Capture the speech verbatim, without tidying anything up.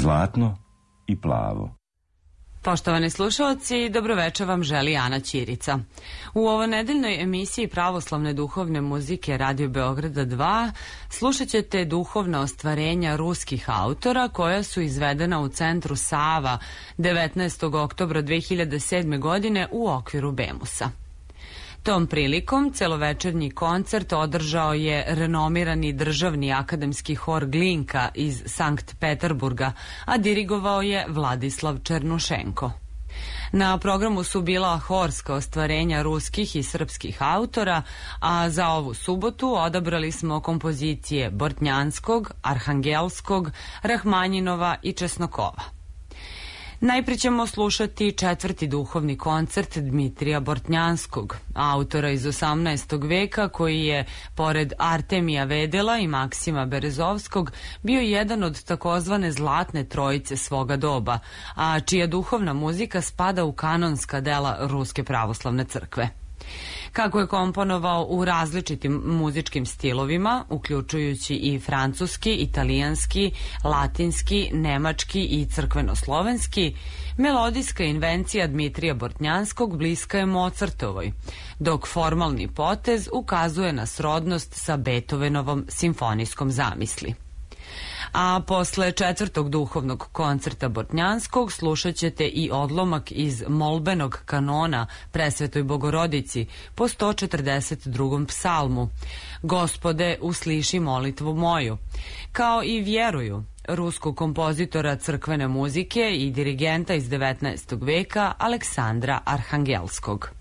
Zlatno i plavo. Poštovani slušalci, dobroveče vam želi Ana Ćirica. U ovonedeljnoj emisiji pravoslavne duhovne muzike Radio Beograda dva slušat ćete duhovna ostvarenja ruskih autora koja su izvedena u centru Sava devetnaestog oktobra dve hiljade sedme. godine u okviru Bemusa. Tom prilikom celovečernji koncert održao je renomirani državni akademski hor Glinka iz Sankt Peterburga, a dirigovao je Vladislav Černušenko. Na programu su bila horska ostvarenja ruskih i srpskih autora, a za ovu subotu odabrali smo kompozicije Bortnjanskog, Arhangelskog, Rahmanjinova i Česnokova. Najprije ćemo slušati četvrti duhovni koncert Dmitrija Bortnjanskog, autora iz osamnaestog veka koji je, pored Artemija Vedela i Maksima Berezovskog, bio jedan od takozvane zlatne trojice svoga doba, a čija duhovna muzika spada u kanonska dela Ruske pravoslavne crkve. Kako je komponovao u različitim muzičkim stilovima, uključujući i francuski, italijanski, latinski, nemački i crkveno-slovenski, melodijska invencija Dmitrija Bortnjanskog bliska je Mozartovoj, dok formalni potez ukazuje na srodnost sa Beethovenovom simfonijskom zamisli. A posle četvrtog duhovnog koncerta Bortnjanskog slušat ćete i odlomak iz molbenog kanona Presvetoj Bogorodici po sto četrdeset drugom psalmu Gospode, usliši molitvu moju, kao i Vjeruju, ruskog kompozitora crkvene muzike i dirigenta iz devetnaestog veka Aleksandra Arhangelskog.